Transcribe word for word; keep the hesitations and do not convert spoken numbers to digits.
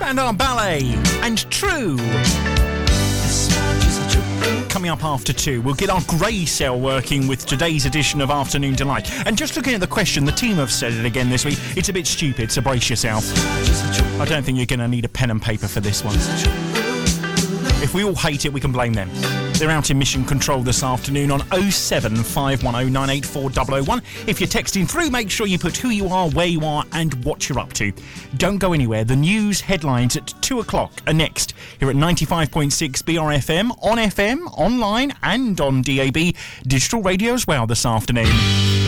Spandau Ballet and True. Coming up after two, we'll get our grey cell working with today's edition of Afternoon Delight. And just looking at the question, the team have said it again this week. It's a bit stupid, so brace yourself. I don't think you're going to need a pen and paper for this one. If we all hate it, we can blame them. They're out in mission control this afternoon on oh seven five one oh nine eight four oh oh one. If you're texting through, make sure you put who you are, where you are, and what you're up to. Don't go anywhere. The news headlines at two o'clock are next here at ninety-five point six B R F M, on F M, online, and on D A B. Digital radio as well this afternoon.